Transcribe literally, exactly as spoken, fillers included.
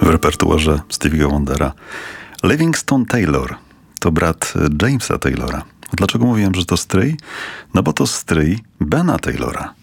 repertuarze Stevie'ego Wondera. Livingston Taylor to brat Jamesa Taylora. Dlaczego mówiłem, że to stryj? No bo to stryj Bena Taylora.